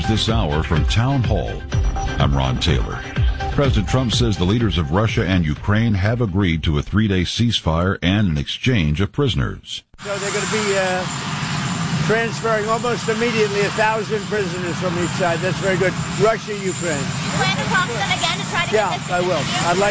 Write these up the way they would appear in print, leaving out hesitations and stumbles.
news this hour from Town Hall. I'm Ron Taylor. President Trump says the leaders of Russia and Ukraine have agreed to a 3-day ceasefire and an exchange of prisoners. So they're going to be transferring almost immediately 1,000 prisoners from each side. That's very good. Russia, Ukraine. You plan to talk to them again to try to get this? I will.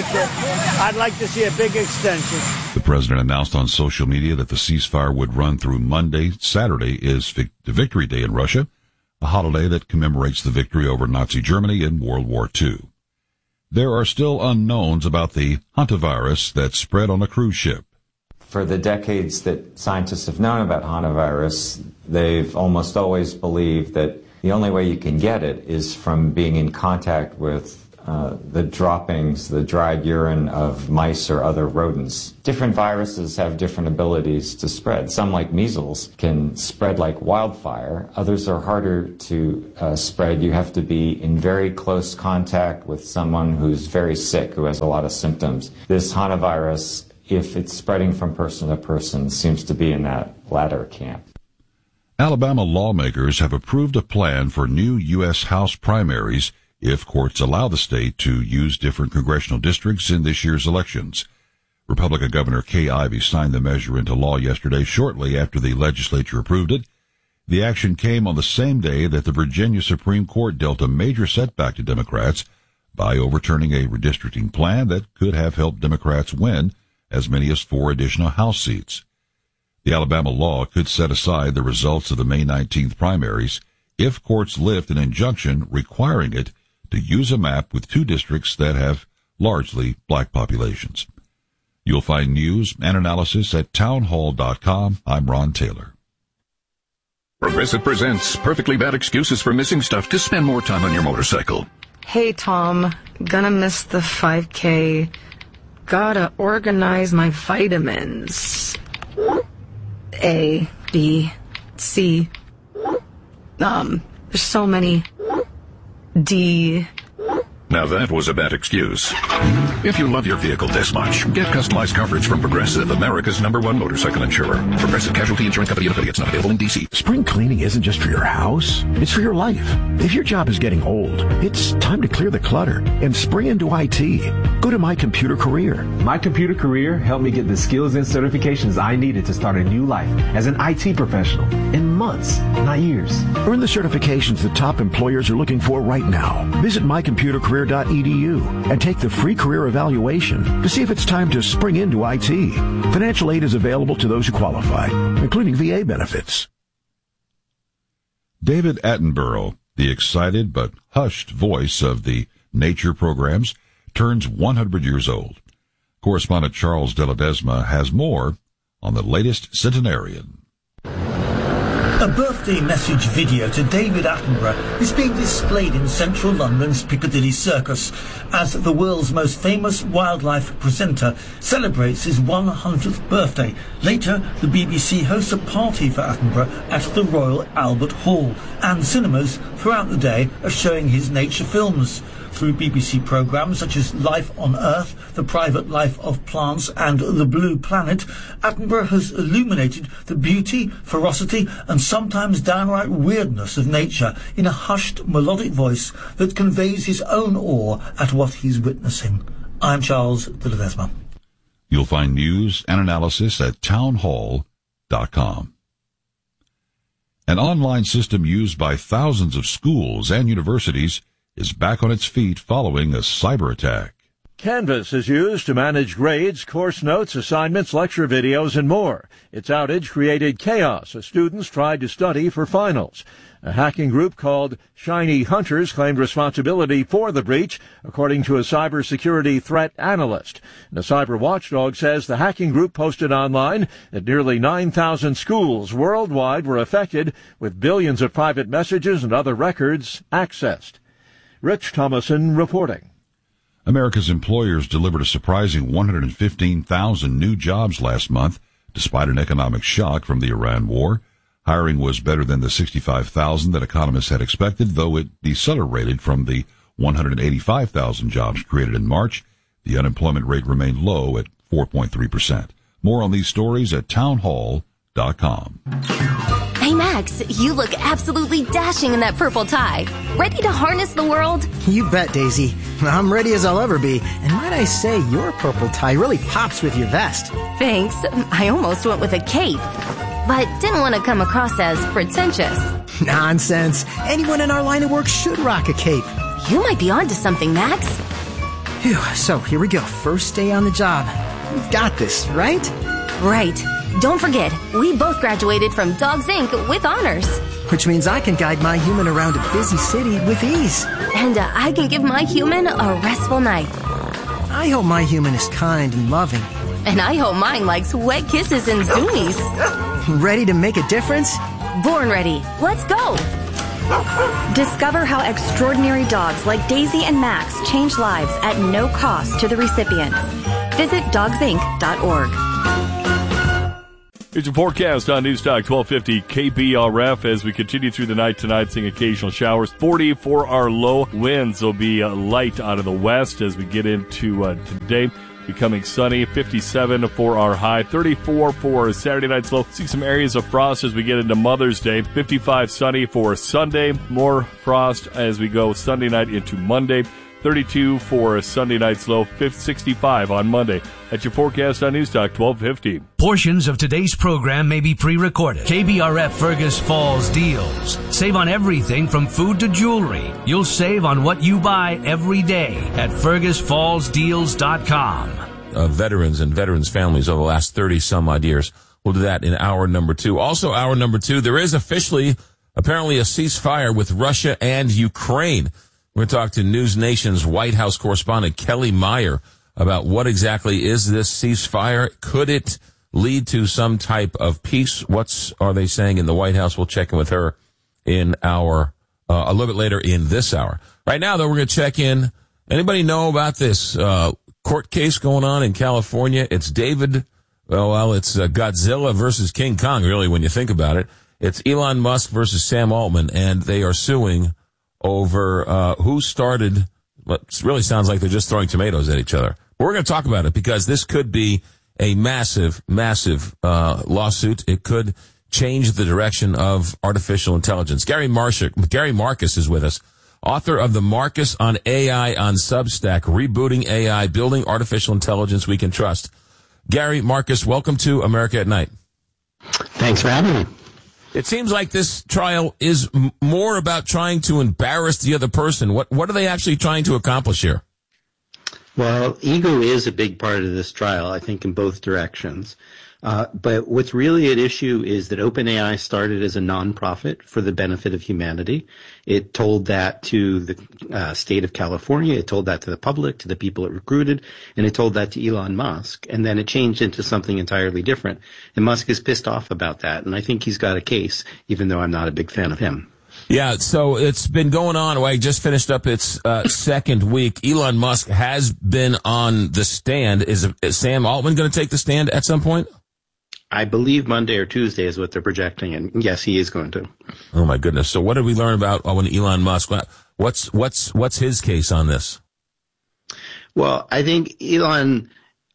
I'd like to see a big extension. The president announced on social media that the ceasefire would run through Monday. Saturday is the Victory Day in Russia, a holiday that commemorates the victory over Nazi Germany in World War II. There are still unknowns about the hantavirus that spread on a cruise ship. For the decades that scientists have known about hantavirus, they've almost always believed that the only way you can get it is from being in contact with the droppings, the dried urine of mice or other rodents. Different viruses have different abilities to spread. Some, like measles, can spread like wildfire. Others are harder to spread. You have to be in very close contact with someone who's very sick, who has a lot of symptoms. This hantavirus, if it's spreading from person to person, seems to be in that latter camp. Alabama lawmakers have approved a plan for new U.S. House primaries if courts allow the state to use different congressional districts in this year's elections. Republican Governor Kay Ivey signed the measure into law yesterday, shortly after the legislature approved it. The action came on the same day that the Virginia Supreme Court dealt a major setback to Democrats by overturning a redistricting plan that could have helped Democrats win as many as 4 additional House seats. The Alabama law could set aside the results of the May 19th primaries if courts lift an injunction requiring it to use a map with 2 districts that have largely black populations. You'll find news and analysis at townhall.com. I'm Ron Taylor. Progressive presents Perfectly Bad Excuses for Missing Stuff to Spend More Time on Your Motorcycle. Hey, Tom. Gonna miss the 5K. Gotta organize my vitamins. A, B, C. There's so many. D. Now that was a bad excuse. If you love your vehicle this much, get customized coverage from Progressive, America's #1 motorcycle insurer. Progressive Casualty Insurance Company and affiliates, not available in D.C. Spring cleaning isn't just for your house, it's for your life. If your job is getting old, it's time to clear the clutter and spring into IT. Go to My Computer Career. My Computer Career helped me get the skills and certifications I needed to start a new life as an IT professional in months, not years. Earn the certifications the top employers are looking for right now. Visit mycomputercareer.edu and take the free career evaluation to see if it's time to spring into IT. Financial aid is available to those who qualify, including VA benefits. David Attenborough, the excited but hushed voice of the nature programs, turns 100 years old. Correspondent Charles de Ledesma has more on the latest centenarian. A birthday message video to David Attenborough is being displayed in central London's Piccadilly Circus as the world's most famous wildlife presenter celebrates his 100th birthday. Later, the BBC hosts a party for Attenborough at the Royal Albert Hall, and cinemas throughout the day are showing his nature films. Through BBC programmes such as Life on Earth, The Private Life of Plants and The Blue Planet, Attenborough has illuminated the beauty, ferocity and sometimes downright weirdness of nature in a hushed, melodic voice that conveys his own awe at what he's witnessing. I'm Charles de Ledesma. You'll find news and analysis at townhall.com. An online system used by thousands of schools and universities is back on its feet following a cyber attack. Canvas is used to manage grades, course notes, assignments, lecture videos, and more. Its outage created chaos as students tried to study for finals. A hacking group called Shiny Hunters claimed responsibility for the breach, according to a cybersecurity threat analyst. The cyber watchdog says the hacking group posted online that nearly 9,000 schools worldwide were affected, with billions of private messages and other records accessed. Rich Thomason reporting. America's employers delivered a surprising 115,000 new jobs last month, despite an economic shock from the Iran war. Hiring was better than the 65,000 that economists had expected, though it decelerated from the 185,000 jobs created in March. The unemployment rate remained low at 4.3%. More on these stories at townhall.com. Hey, Matt. Max, you look absolutely dashing in that purple tie. Ready to harness the world? You bet, Daisy. I'm ready as I'll ever be. And might I say, your purple tie really pops with your vest. Thanks. I almost went with a cape, but didn't want to come across as pretentious. Nonsense. Anyone in our line of work should rock a cape. You might be onto something, Max. Phew, so here we go. First day on the job. We've got this, right? Right. Don't forget, we both graduated from Dogs Inc. with honors. Which means I can guide my human around a busy city with ease. And I can give my human a restful night. I hope my human is kind and loving. And I hope mine likes wet kisses and zoomies. Ready to make a difference? Born ready. Let's go. Discover how extraordinary dogs like Daisy and Max change lives at no cost to the recipients. Visit dogsinc.org. Here's your forecast on Newstalk 1250 KBRF as we continue through the night tonight, seeing occasional showers. 40 for our low. Winds will be light out of the west as we get into today. Becoming sunny. 57 for our high. 34 for Saturday night's low. See some areas of frost as we get into Mother's Day. 55 sunny for Sunday. More frost as we go Sunday night into Monday. 32 for Sunday night's low. 65 on Monday. That's your forecast on Newstalk 1250. Portions of today's program may be pre-recorded. KBRF Fergus Falls deals. Save on everything from food to jewelry. You'll save on what you buy every day at FergusFallsDeals.com. Veterans and veterans' families over the last 30-some-odd years. We'll do that in hour number 2. Also, hour number 2, there is officially, apparently, a ceasefire with Russia and Ukraine. We're going to talk to News Nation's White House correspondent Kelly Meyer about what exactly is this ceasefire. Could it lead to some type of peace? What are they saying in the White House? We'll check in with her in our a little bit later in this hour. Right now, though, we're going to check in. Anybody know about this court case going on in California? It's it's Godzilla versus King Kong, really, when you think about it. It's Elon Musk versus Sam Altman, and they are suing over who started what really sounds like they're just throwing tomatoes at each other. We're going to talk about it because this could be a massive, massive lawsuit. It could change the direction of artificial intelligence. Gary Marcus is with us, author of the Marcus on AI on Substack, Rebooting AI, Building Artificial Intelligence We Can Trust. Gary Marcus, welcome to America at Night. Thanks for having me. It seems like this trial is more about trying to embarrass the other person. What are they actually trying to accomplish here? Well, ego is a big part of this trial, I think, in both directions. But what's really at issue is that OpenAI started as a nonprofit for the benefit of humanity. It told that to the state of California. It told that to the public, to the people it recruited, and it told that to Elon Musk. And then it changed into something entirely different. And Musk is pissed off about that. And I think he's got a case, even though I'm not a big fan of him. Yeah, so it's been going on. I just finished up its second week. Elon Musk has been on the stand. Is Sam Altman going to take the stand at some point? I believe Monday or Tuesday is what they're projecting, and yes, he is going to. Oh my goodness! So what did we learn about when Elon Musk? What's his case on this? Well, I think Elon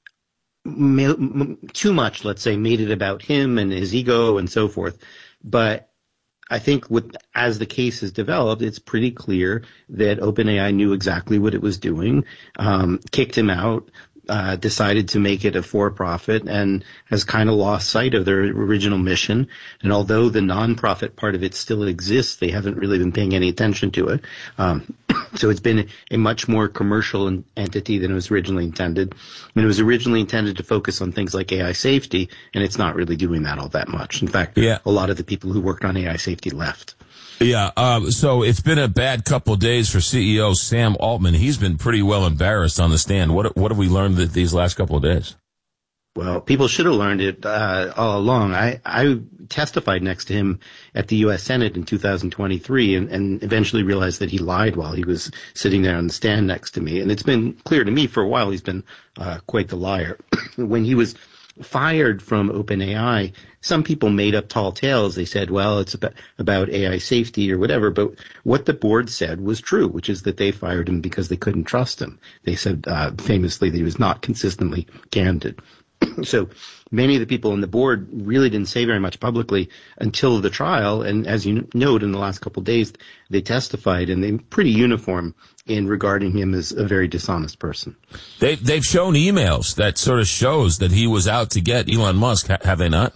too much, let's say, made it about him and his ego and so forth. But I think as the case has developed, it's pretty clear that OpenAI knew exactly what it was doing, kicked him out. Decided to make it a for-profit and has kind of lost sight of their original mission. And although the non-profit part of it still exists, they haven't really been paying any attention to it. So it's been a much more commercial entity than it was originally intended. And it was originally intended to focus on things like AI safety, and it's not really doing that all that much. In fact, a lot of the people who worked on AI safety left. Yeah, so it's been a bad couple of days for CEO Sam Altman. He's been pretty well embarrassed on the stand. What have we learned these last couple of days? Well, people should have learned it all along. I testified next to him at the U.S. Senate in 2023 and eventually realized that he lied while he was sitting there on the stand next to me. And it's been clear to me for a while he's been quite the liar. When he was fired from OpenAI, some people made up tall tales. They said, well, it's about AI safety or whatever. But what the board said was true, which is that they fired him because they couldn't trust him. They said famously that he was not consistently candid. So many of the people on the board really didn't say very much publicly until the trial. And as you note, in the last couple of days, they testified, and they're pretty uniform in regarding him as a very dishonest person. They've shown emails that sort of shows that he was out to get Elon Musk, have they not?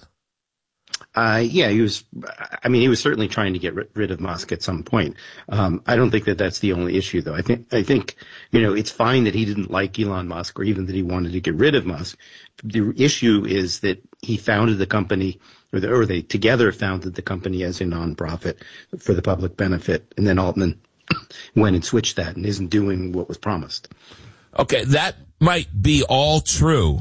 Yeah, he was certainly trying to get rid of Musk at some point. I don't think that that's the only issue, though. I think, it's fine that he didn't like Elon Musk, or even that he wanted to get rid of Musk. The issue is that he founded the company, or they together founded the company as a nonprofit for the public benefit. And then Altman went and switched that and isn't doing what was promised. Okay, that might be all true.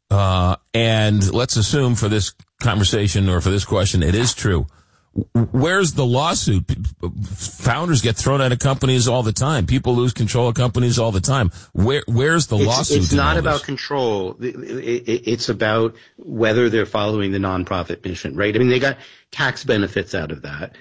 And let's assume for this conversation or for this question, it is true. Where's the lawsuit? Founders get thrown out of companies all the time. People lose control of companies all the time. Where's the lawsuit? It's not about control. It's about whether they're following the nonprofit mission, right? I mean, they got tax benefits out of that.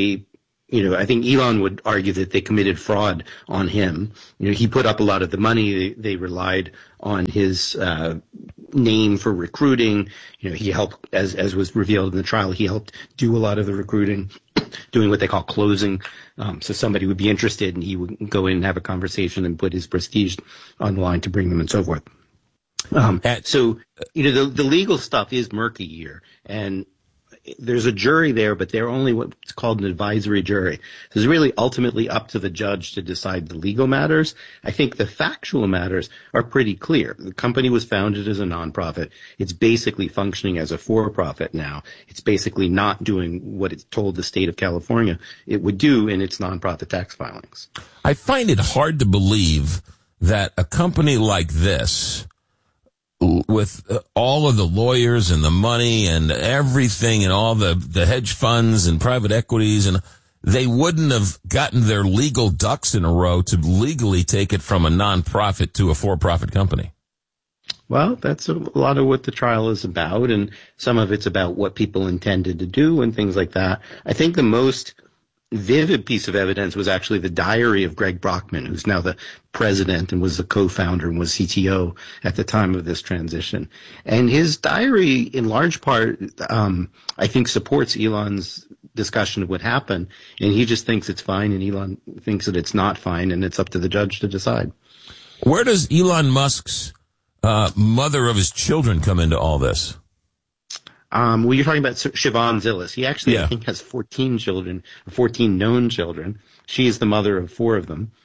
I think Elon would argue that they committed fraud on him. He put up a lot of the money. They relied on his name for recruiting. He helped, as was revealed in the trial, he helped do a lot of the recruiting, doing what they call closing. So somebody would be interested, and he would go in and have a conversation and put his prestige on the line to bring them and so forth. The legal stuff is murky here, and there's a jury there, but they're only what's called an advisory jury. So it's really ultimately up to the judge to decide the legal matters. I think the factual matters are pretty clear. The company was founded as a nonprofit. It's basically functioning as a for-profit now. It's basically not doing what it told the state of California it would do in its nonprofit tax filings. I find it hard to believe that a company like this, with all of the lawyers and the money and everything and all the hedge funds and private equities, and they wouldn't have gotten their legal ducks in a row to legally take it from a nonprofit to a for-profit company. Well, that's a lot of what the trial is about, and some of it's about what people intended to do and things like that. I think the most vivid piece of evidence was actually the diary of Greg Brockman, who's now the president and was the co-founder and was CTO at the time of this transition. And his diary, in large part, I think supports Elon's discussion of what happened. And he just thinks it's fine, and Elon thinks that it's not fine, and it's up to the judge to decide. Where does Elon Musk's mother of his children come into all this? Well, you're talking about Siobhan Zilis. He actually, I think, has 14 children, 14 known children. She is the mother of 4 of them.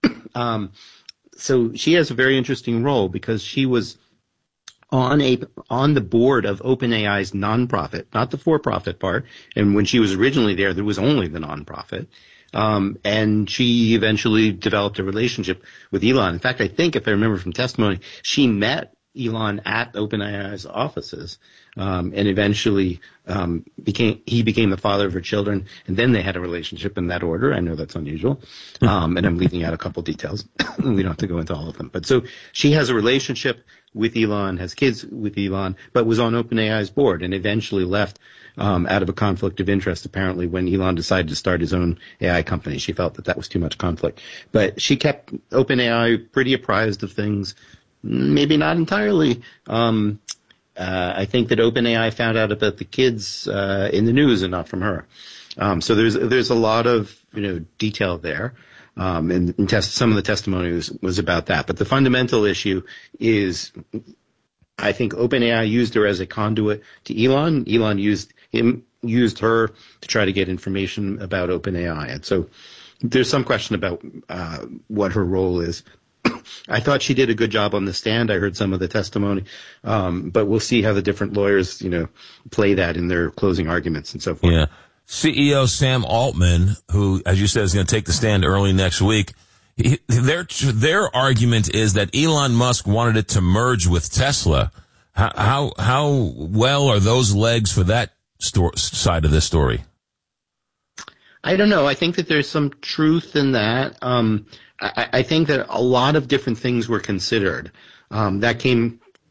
So she has a very interesting role because she was on the board of OpenAI's nonprofit, not the for-profit part. And when she was originally there was only the nonprofit. And she eventually developed a relationship with Elon. In fact, I think, if I remember from testimony, she met Elon at OpenAI's offices, and eventually he became the father of her children, and then they had a relationship in that order. I know that's unusual, and I'm leaving out a couple details. We don't have to go into all of them. But so she has a relationship with Elon, has kids with Elon, but was on OpenAI's board and eventually left out of a conflict of interest, apparently, when Elon decided to start his own AI company. She felt that was too much conflict. But she kept OpenAI pretty apprised of things. Maybe not entirely. I think that OpenAI found out about the kids in the news and not from her. So there's a lot of detail there, and some of the testimony was about that. But the fundamental issue is, I think OpenAI used her as a conduit to Elon. Elon used her to try to get information about OpenAI, and so there's some question about what her role is. I thought she did a good job on the stand. I heard some of the testimony, but we'll see how the different lawyers, play that in their closing arguments and so forth. Yeah. CEO Sam Altman, who, as you said, is going to take the stand early next week. Their argument is that Elon Musk wanted it to merge with Tesla. How well are those legs for that side of this story? I don't know. I think that there's some truth in that. I think that a lot of different things were considered. That came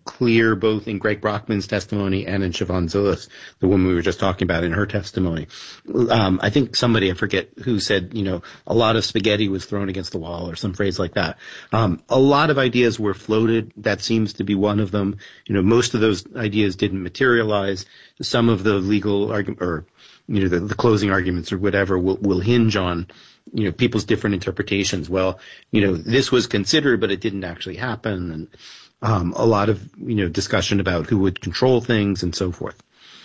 clear both in Greg Brockman's testimony and in Siobhan Zullis, the woman we were just talking about, in her testimony. I think somebody, I forget who, said, a lot of spaghetti was thrown against the wall, or some phrase like that. A lot of ideas were floated. That seems to be one of them. Most of those ideas didn't materialize. Some of the legal argument, or the closing arguments or whatever, will hinge on people's different interpretations. Well, this was considered, but it didn't actually happen, and a lot of discussion about who would control things and so forth.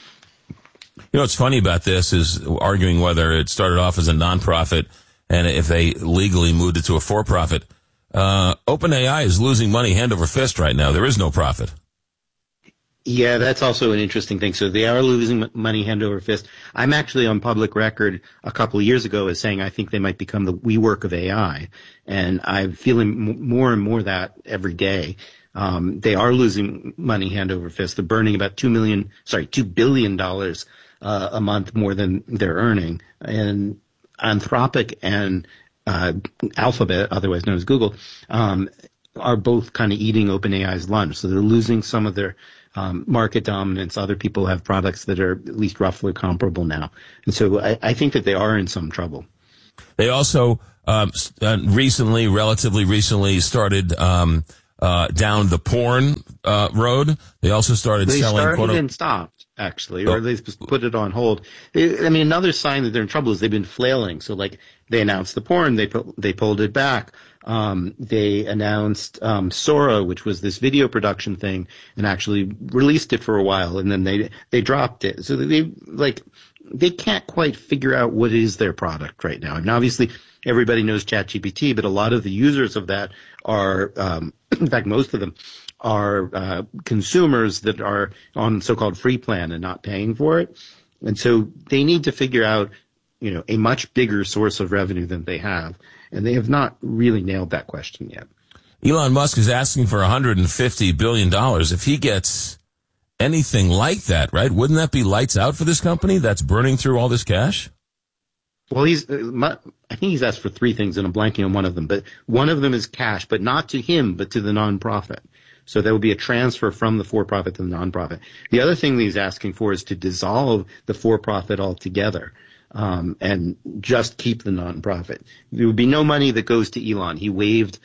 What's funny about this is arguing whether it started off as a nonprofit and if they legally moved it to a for-profit. OpenAI is losing money hand over fist right now. There is no profit. Yeah, that's also an interesting thing. So they are losing money hand over fist. I'm actually on public record a couple of years ago as saying I think they might become the WeWork of AI. And I'm feeling more and more that every day. They are losing money hand over fist. They're burning about $2 billion a month more than they're earning. And Anthropic and Alphabet, otherwise known as Google, are both kind of eating OpenAI's lunch. So they're losing some of their market dominance. Other people have products that are at least roughly comparable now. And so I think that they are in some trouble. They also relatively recently started down the porn road. They also started selling. They started and stopped, actually, or they put it on hold. Another sign that they're in trouble is they've been flailing. So, they announced the porn, they pulled it back. They announced Sora, which was this video production thing, and actually released it for a while, and then they dropped it. So they can't quite figure out what is their product right now. And obviously, everybody knows ChatGPT, but a lot of the users of that are, in fact, most of them are consumers that are on so-called free plan and not paying for it. And so they need to figure out, a much bigger source of revenue than they have. And they have not really nailed that question yet. Elon Musk is asking for $150 billion. If he gets anything like that, right, wouldn't that be lights out for this company that's burning through all this cash? Well, I think he's asked for three things, and I'm blanking on one of them. But one of them is cash, but not to him, but to the nonprofit. So there will be a transfer from the for-profit to the nonprofit. The other thing that he's asking for is to dissolve the for-profit altogether. And just keep the nonprofit. There would be no money that goes to Elon. He waived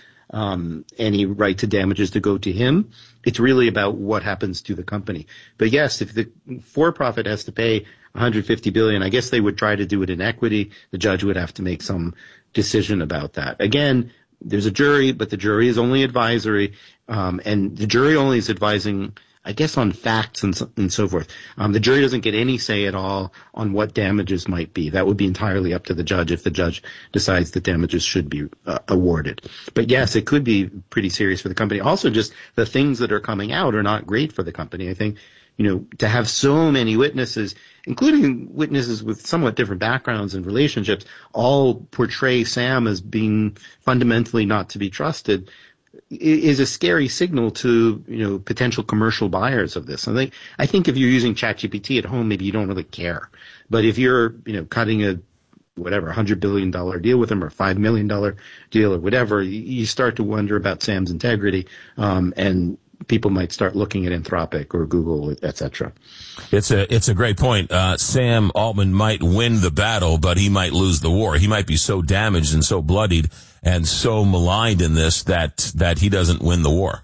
any right to damages to go to him. It's really about what happens to the company. But yes, if the for-profit has to pay $150 billion, I guess they would try to do it in equity. The judge would have to make some decision about that. Again, there's a jury, but the jury is only advisory, and the jury only is advising, I guess, on facts and so forth. The jury doesn't get any say at all on what damages might be. That would be entirely up to the judge if the judge decides that damages should be awarded. But yes, it could be pretty serious for the company. Also, just the things that are coming out are not great for the company. I think, to have so many witnesses, including witnesses with somewhat different backgrounds and relationships, all portray Sam as being fundamentally not to be trusted, is a scary signal to, potential commercial buyers of this. I think if you're using ChatGPT at home, maybe you don't really care. But if you're, cutting a $100 billion deal with them, or $5 million deal, or whatever, you start to wonder about Sam's integrity, and people might start looking at Anthropic or Google, etc. It's a great point. Sam Altman might win the battle, but he might lose the war. He might be so damaged and so bloodied and so maligned in this that he doesn't win the war.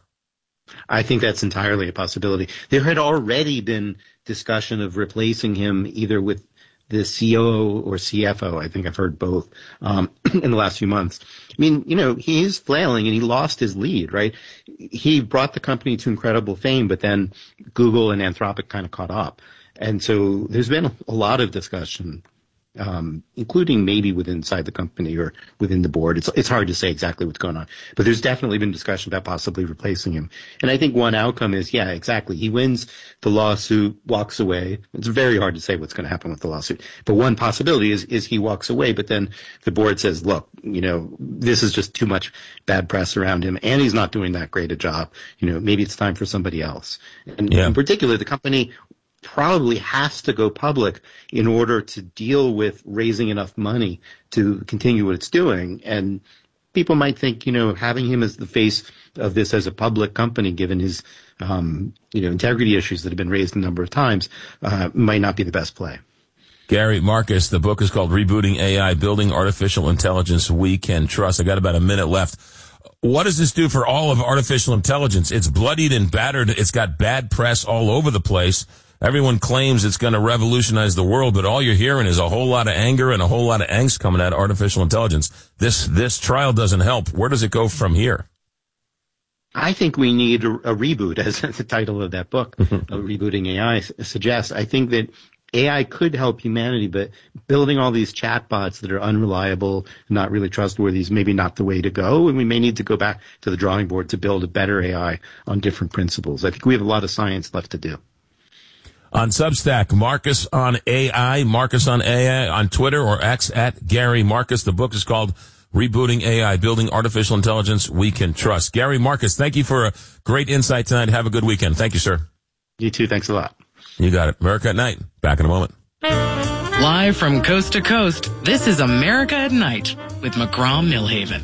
I think that's entirely a possibility. There had already been discussion of replacing him either with the COO or CFO. I think I've heard both in the last few months. I mean, he is flailing and he lost his lead, right? He brought the company to incredible fame, but then Google and Anthropic kind of caught up. And so there's been a lot of discussion, including maybe inside the company or within the board. It's hard to say exactly what's going on, but there's definitely been discussion about possibly replacing him. And I think one outcome is, yeah, exactly. He wins the lawsuit, walks away. It's very hard to say what's going to happen with the lawsuit, but one possibility is he walks away, but then the board says, look, this is just too much bad press around him, and he's not doing that great a job. Maybe it's time for somebody else. And in particular, the company probably has to go public in order to deal with raising enough money to continue what it's doing. And people might think, having him as the face of this as a public company, given his, integrity issues that have been raised a number of times, might not be the best play. Gary Marcus, the book is called Rebooting AI, Building Artificial Intelligence We Can Trust. I got about a minute left. What does this do for all of artificial intelligence? It's bloodied and battered. It's got bad press all over the place. Everyone claims it's going to revolutionize the world, but all you're hearing is a whole lot of anger and a whole lot of angst coming out of artificial intelligence. This trial doesn't help. Where does it go from here? I think we need a reboot, as the title of that book, Rebooting AI, suggests. I think that AI could help humanity, but building all these chatbots that are unreliable, not really trustworthy, is maybe not the way to go. And we may need to go back to the drawing board to build a better AI on different principles. I think we have a lot of science left to do. On Substack, Marcus on AI, Marcus on AI, on Twitter or X at Gary Marcus. The book is called Rebooting AI, Building Artificial Intelligence We Can Trust. Gary Marcus, thank you for a great insight tonight. Have a good weekend. Thank you, sir. You too. Thanks a lot. You got it. America at Night. Back in a moment. Live from coast to coast, this is America at Night with McGraw Millhaven.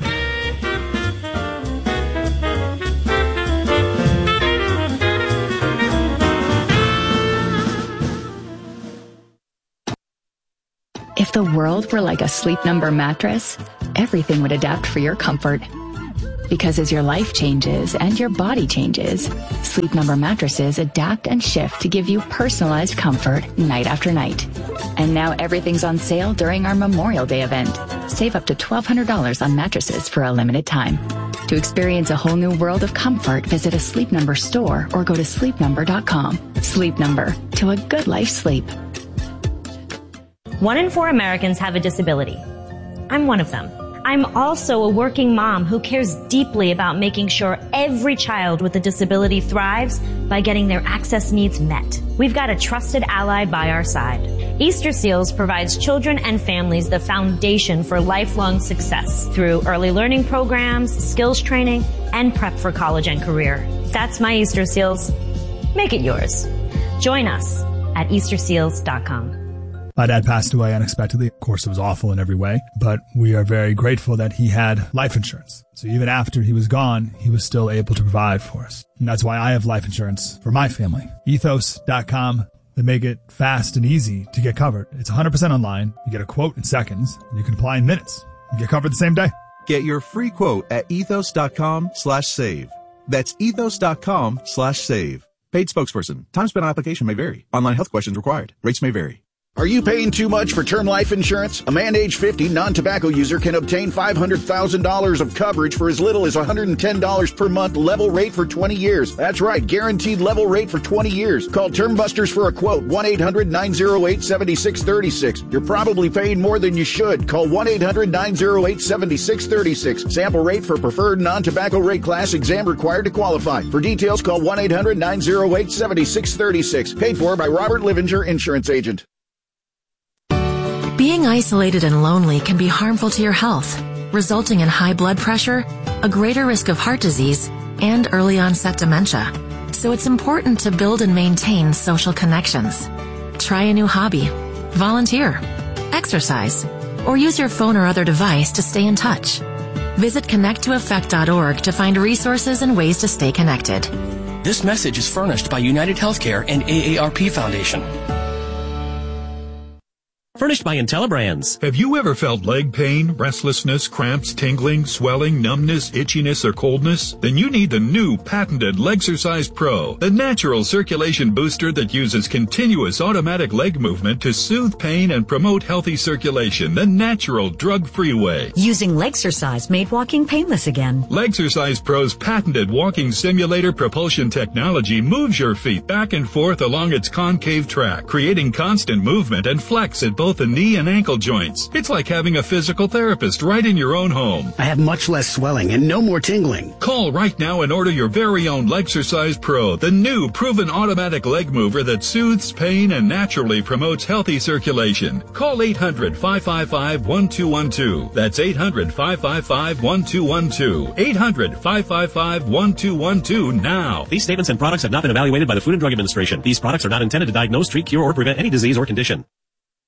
If the world were like a Sleep Number mattress, everything would adapt for your comfort. Because as your life changes and your body changes, Sleep Number mattresses adapt and shift to give you personalized comfort night after night. And now everything's on sale during our Memorial Day event. Save up to $1,200 on mattresses for a limited time. To experience a whole new world of comfort, visit a Sleep Number store or go to sleepnumber.com. Sleep Number, to a good life sleep. 1 in 4 Americans have a disability. I'm one of them. I'm also a working mom who cares deeply about making sure every child with a disability thrives by getting their access needs met. We've got a trusted ally by our side. Easter Seals provides children and families the foundation for lifelong success through early learning programs, skills training, and prep for college and career. That's my Easter Seals. Make it yours. Join us at easterseals.com. My dad passed away unexpectedly. Of course, it was awful in every way, but we are very grateful that he had life insurance. So even after he was gone, he was still able to provide for us. And that's why I have life insurance for my family. Ethos.com. They make it fast and easy to get covered. It's 100% online. You get a quote in seconds, and you can apply in minutes. You get covered the same day. Get your free quote at ethos.com/save. That's ethos.com/save. Paid spokesperson. Time spent on application may vary. Online health questions required. Rates may vary. Are you paying too much for term life insurance? A man age 50 non-tobacco user can obtain $500,000 of coverage for as little as $110 per month, level rate for 20 years. That's right, guaranteed level rate for 20 years. Call Term Busters for a quote, 1-800-908-7636. You're probably paying more than you should. Call 1-800-908-7636. Sample rate for preferred non-tobacco rate class, exam required to qualify. For details, call 1-800-908-7636. Paid for by Robert Livinger, Insurance Agent. Being isolated and lonely can be harmful to your health, resulting in high blood pressure, a greater risk of heart disease, and early onset dementia. So it's important to build and maintain social connections. Try a new hobby, volunteer, exercise, or use your phone or other device to stay in touch. Visit connecttoeffect.org to find resources and ways to stay connected. This message is furnished by United Healthcare and AARP Foundation. Furnished by IntelliBrands. Have you ever felt leg pain, restlessness, cramps, tingling, swelling, numbness, itchiness, or coldness? Then you need the new patented Legsercise Pro, the natural circulation booster that uses continuous automatic leg movement to soothe pain and promote healthy circulation the natural drug-free way. Using Legsercise made walking painless again. Legsercise Pro's patented walking simulator propulsion technology moves your feet back and forth along its concave track, creating constant movement and flex at both the knee and ankle joints. It's like having a physical therapist right in your own home. I have much less swelling and no more tingling. Call right now and order your very own Legsercise Pro, the new proven automatic leg mover that soothes pain and naturally promotes healthy circulation. Call 800-555-1212. That's 800-555-1212. 800-555-1212 now. These statements and products have not been evaluated by the Food and Drug Administration. These products are not intended to diagnose, treat, cure, or prevent any disease or condition.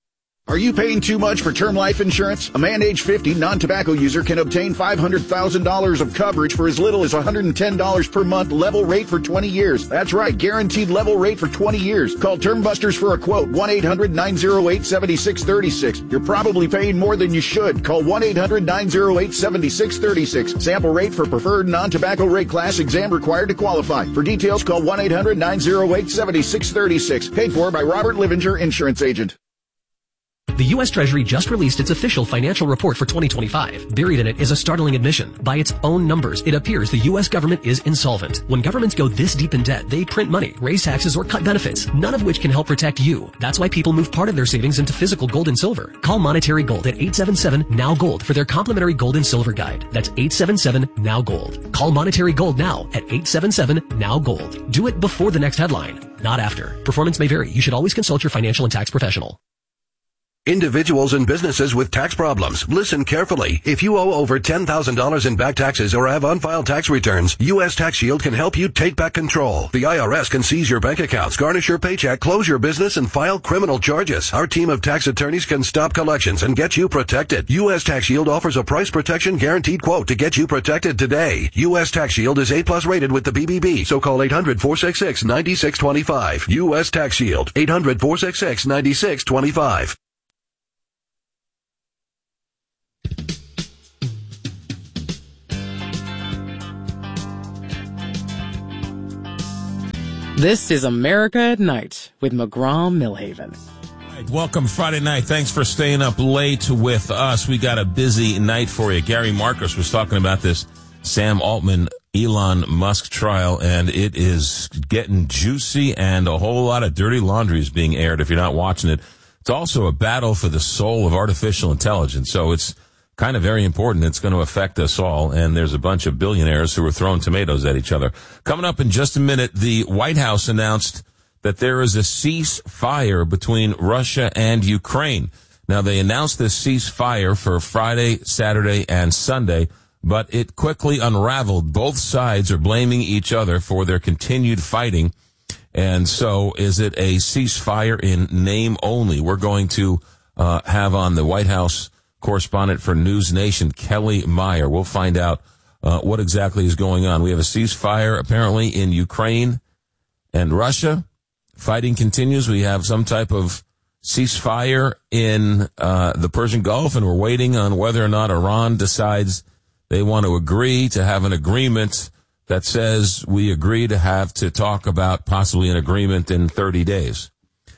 Are you paying too much for term life insurance? A man age 50 non-tobacco user can obtain $500,000 of coverage for as little as $110 per month, level rate for 20 years. That's right, guaranteed level rate for 20 years. Call Term Busters for a quote, 1-800-908-7636. You're probably paying more than you should. Call 1-800-908-7636. Sample rate for preferred non-tobacco rate class, exam required to qualify. For details, call 1-800-908-7636. Paid for by Robert Livinger, Insurance Agent. The U.S. Treasury just released its official financial report for 2025. Buried in it is a startling admission. By its own numbers, it appears the U.S. government is insolvent. When governments go this deep in debt, they print money, raise taxes, or cut benefits, none of which can help protect you. That's why people move part of their savings into physical gold and silver. Call Monetary Gold at 877-NOW-GOLD for their complimentary gold and silver guide. That's 877-NOW-GOLD. Call Monetary Gold now at 877-NOW-GOLD. Do it before the next headline, not after. Performance may vary. You should always consult your financial and tax professional. Individuals and businesses with tax problems, listen carefully. If you owe over $10,000 in back taxes or have unfiled tax returns, U.S. Tax Shield can help you take back control. The IRS can seize your bank accounts, garnish your paycheck, close your business, and file criminal charges. Our team of tax attorneys can stop collections and get you protected. U.S. Tax Shield offers a price protection guaranteed quote to get you protected today. U.S. Tax Shield is A+ rated with the BBB, so call 800-466-9625. U.S. Tax Shield, 800-466-9625. This is America at Night with McGraw-Millhaven. Right, welcome Friday night. Thanks for staying up late with us. We got a busy night for you. Gary Marcus was talking about this Sam Altman, Elon Musk trial, and it is getting juicy, and a whole lot of dirty laundry is being aired if you're not watching it. It's also a battle for the soul of artificial intelligence, so it's kind of very important. It's going to affect us all, and there's a bunch of billionaires who are throwing tomatoes at each other. Coming up in just a minute, the White House announced that there is a ceasefire between Russia and Ukraine. Now, they announced this ceasefire for Friday, Saturday, and Sunday, but it quickly unraveled. Both sides are blaming each other for their continued fighting, and so is it a ceasefire in name only? We're going to have on the White House correspondent for News Nation, Kelly Meyer. We'll find out what exactly is going on. We have a ceasefire apparently in Ukraine and Russia. Fighting continues. We have some type of ceasefire in the Persian Gulf, and we're waiting on whether or not Iran decides they want to agree to have an agreement that says we agree to have to talk about possibly an agreement in 30 days.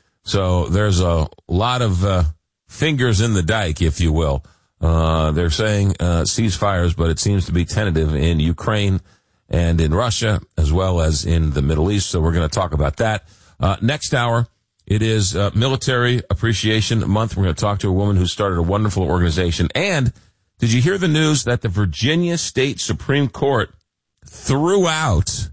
So there's a lot of fingers in the dike, if you will. They're saying ceasefires, but it seems to be tentative in Ukraine and in Russia, as well as in the Middle East. So we're going to talk about that. Next hour, it is Military Appreciation Month. We're going to talk to a woman who started a wonderful organization. And did you hear the news that the Virginia State Supreme Court threw out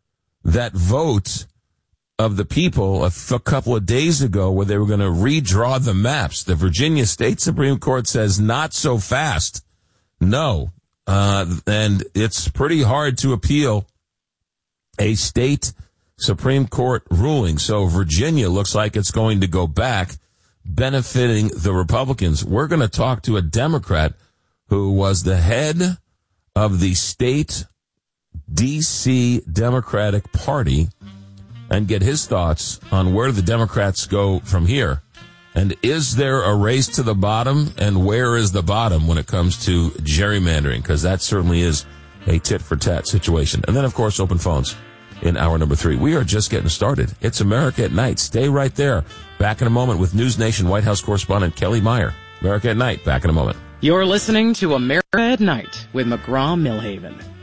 that vote of the people a couple of days ago where they were going to redraw the maps? The Virginia State Supreme Court says not so fast. No. And it's pretty hard to appeal a state Supreme Court ruling. So Virginia looks like it's going to go back, benefiting the Republicans. We're going to talk to a Democrat who was the head of the state D.C. Democratic Party and get his thoughts on where the Democrats go from here. And is there a race to the bottom? And where is the bottom when it comes to gerrymandering? Because that certainly is a tit-for-tat situation. And then, of course, open phones in hour number 3. We are just getting started. It's America at Night. Stay right there. Back in a moment with News Nation White House correspondent Kelly Meyer. America at Night. Back in a moment. You're listening to America at Night with McGraw-Millhaven.